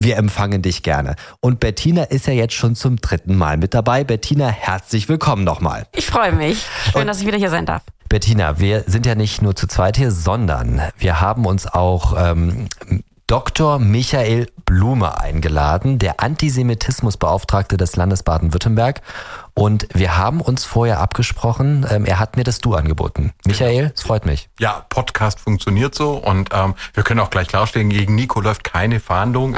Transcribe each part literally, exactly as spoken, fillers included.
Wir empfangen dich gerne. Und Bettina ist ja jetzt schon zum dritten Mal mit dabei. Bettina, herzlich willkommen nochmal. Ich freue mich. Schön, Und dass ich wieder hier sein darf. Bettina, wir sind ja nicht nur zu zweit hier, sondern wir haben uns auch ähm, Doktor Michael Blume eingeladen, der Antisemitismusbeauftragte des Landes Baden-Württemberg. Und wir haben uns vorher abgesprochen, ähm, er hat mir das Du angeboten. Michael, es freut mich. Ja, Podcast funktioniert so und ähm, wir können auch gleich klarstellen, gegen Nico läuft keine Fahndung.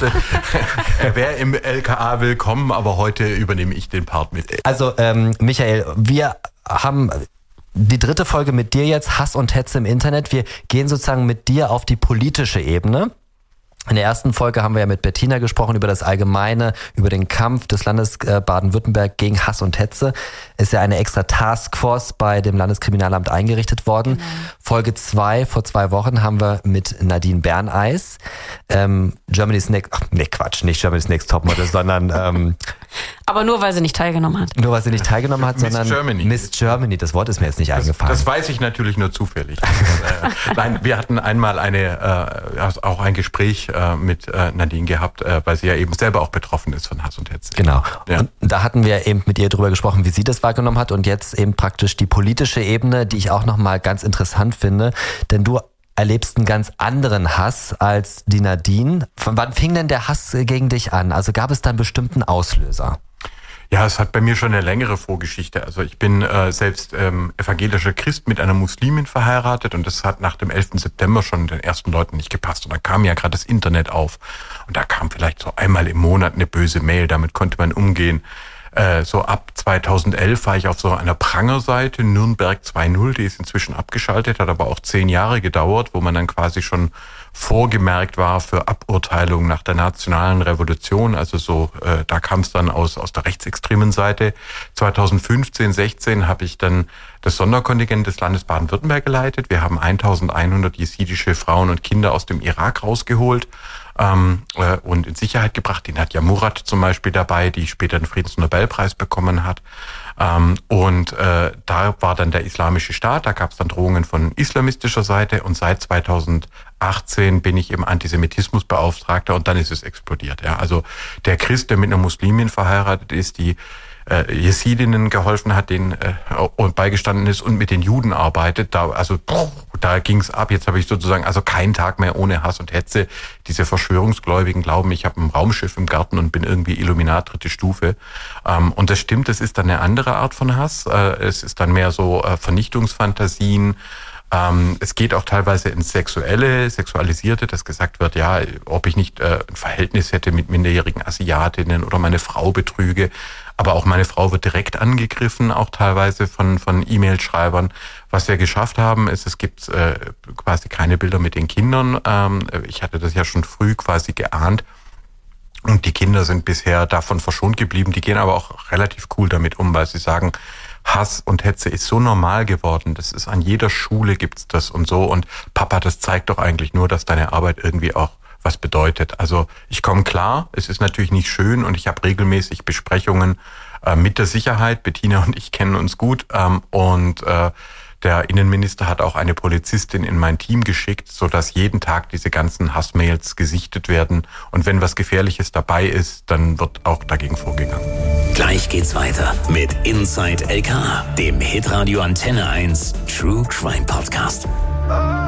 Er wäre im L K A willkommen, aber heute übernehme ich den Part mit. Also ähm, Michael, wir haben die dritte Folge mit dir jetzt, Hass und Hetze im Internet. Wir gehen sozusagen mit dir auf die politische Ebene. In der ersten Folge haben wir ja mit Bettina gesprochen über das Allgemeine, über den Kampf des Landes Baden-Württemberg gegen Hass und Hetze. Ist ja eine extra Taskforce bei dem Landeskriminalamt eingerichtet worden. Genau. Folge zwei, vor zwei Wochen, haben wir mit Nadine Berneis, ähm, Germany's Next, ach nee, Quatsch, nicht Germany's Next Topmodel, sondern ähm, aber nur, weil sie nicht teilgenommen hat. Nur, weil sie nicht teilgenommen hat, Miss sondern Germany. Miss Germany. Das Wort ist mir jetzt nicht das, eingefallen. Das weiß ich natürlich nur zufällig. äh, nein, wir hatten einmal eine, äh, auch ein Gespräch äh, mit äh, Nadine gehabt, äh, weil sie ja eben selber auch betroffen ist von Hass und Hetze. Genau. Ja. Und da hatten wir eben mit ihr drüber gesprochen, wie sie das wahrgenommen hat und jetzt eben praktisch die politische Ebene, die ich auch nochmal ganz interessant finde, denn du erlebst einen ganz anderen Hass als die Nadine. Von wann fing denn der Hass gegen dich an? Also gab es da einen bestimmten Auslöser? Ja, es hat bei mir schon eine längere Vorgeschichte. Also ich bin äh, selbst ähm, evangelischer Christ mit einer Muslimin verheiratet und das hat nach dem elften September schon den ersten Leuten nicht gepasst. Und dann kam ja gerade das Internet auf und da kam vielleicht so einmal im Monat eine böse Mail, damit konnte man umgehen. Äh, so ab zweitausendelf war ich auf so einer Prangerseite, Nürnberg zwei null, die ist inzwischen abgeschaltet, hat aber auch zehn Jahre gedauert, wo man dann quasi schon vorgemerkt war für Aburteilung nach der nationalen Revolution. Also so, äh, da kam es dann aus aus der rechtsextremen Seite. zweitausendfünfzehn, sechzehn habe ich dann das Sonderkontingent des Landes Baden-Württemberg geleitet. Wir haben eintausendeinhundert jesidische Frauen und Kinder aus dem Irak rausgeholt ähm, äh, und in Sicherheit gebracht. Die Nadja Murad zum Beispiel dabei, die später den Friedensnobelpreis bekommen hat. Ähm, und äh, da war dann der Islamische Staat, da gab es dann Drohungen von islamistischer Seite und seit zweitausendachtzehn bin ich eben Antisemitismusbeauftragter und dann ist es explodiert. Ja. Also der Christ, der mit einer Muslimin verheiratet ist, die äh, Jesidinnen geholfen hat, denen äh, und beigestanden ist und mit den Juden arbeitet, da also pff, da ging's ab. Jetzt habe ich sozusagen also keinen Tag mehr ohne Hass und Hetze. Diese Verschwörungsgläubigen glauben, ich habe ein Raumschiff im Garten und bin irgendwie Illuminat dritte Stufe. Ähm, und das stimmt, das ist dann eine andere Art von Hass. Äh, es ist dann mehr so äh, Vernichtungsfantasien. Ähm, es geht auch teilweise ins Sexuelle, Sexualisierte, dass gesagt wird, ja, ob ich nicht äh, ein Verhältnis hätte mit minderjährigen Asiatinnen oder meine Frau betrüge. Aber auch meine Frau wird direkt angegriffen, auch teilweise von von E-Mail-Schreibern. Was wir geschafft haben, ist, es gibt äh, quasi keine Bilder mit den Kindern. Ähm, ich hatte das ja schon früh quasi geahnt. Und die Kinder sind bisher davon verschont geblieben. Die gehen aber auch relativ cool damit um, weil sie sagen, Hass und Hetze ist so normal geworden. Das ist an jeder Schule gibt's das und so. Und Papa, das zeigt doch eigentlich nur, dass deine Arbeit irgendwie auch was bedeutet. Also ich komme klar, es ist natürlich nicht schön und ich habe regelmäßig Besprechungen äh, mit der Sicherheit. Bettina und ich kennen uns gut ähm, und äh, der Innenminister hat auch eine Polizistin in mein Team geschickt, sodass jeden Tag diese ganzen Hassmails gesichtet werden und wenn was Gefährliches dabei ist, dann wird auch dagegen vorgegangen. Gleich geht's weiter mit Inside L K A, dem Hitradio Antenne eins True Crime Podcast.